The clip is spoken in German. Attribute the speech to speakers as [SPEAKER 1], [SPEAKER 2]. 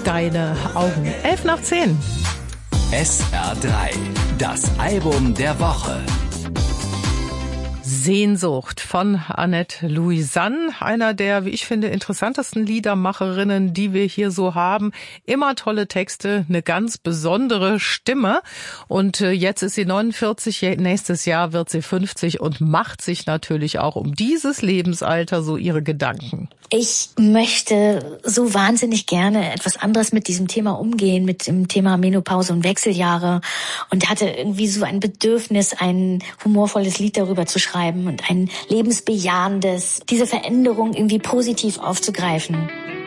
[SPEAKER 1] Deine Augen. 11:10.
[SPEAKER 2] SR3, das Album der Woche.
[SPEAKER 1] Sehnsucht von Annette Louisanne, einer der, wie ich finde, interessantesten Liedermacherinnen, die wir hier so haben. Immer tolle Texte, eine ganz besondere Stimme. Und jetzt ist sie 49, nächstes Jahr wird sie 50 und macht sich natürlich auch um dieses Lebensalter so ihre Gedanken.
[SPEAKER 3] Ich möchte so wahnsinnig gerne etwas anderes mit diesem Thema umgehen, mit dem Thema Menopause und Wechseljahre, und hatte irgendwie so ein Bedürfnis, ein humorvolles Lied darüber zu schreiben und ein lebensbejahendes, diese Veränderung irgendwie positiv aufzugreifen.